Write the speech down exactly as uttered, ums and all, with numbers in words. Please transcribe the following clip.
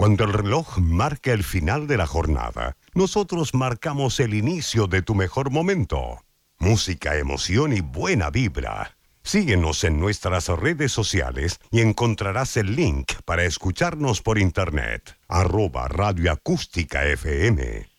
Cuando el reloj marca el final de la jornada, nosotros marcamos el inicio de tu mejor momento. Música, emoción y buena vibra. Síguenos en nuestras redes sociales y encontrarás el link para escucharnos por internet. Arroba Radio Acústica F M.